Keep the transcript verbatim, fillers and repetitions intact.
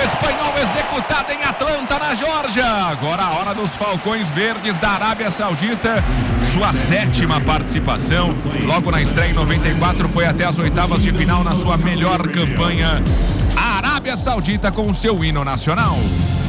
espanhol executada em Atlanta, na Geórgia. Agora a hora dos Falcões Verdes da Arábia Saudita. Sua sétima participação. Logo na estreia em noventa e quatro, foi até as oitavas de final na sua melhor campanha. A Arábia Saudita com o seu hino nacional.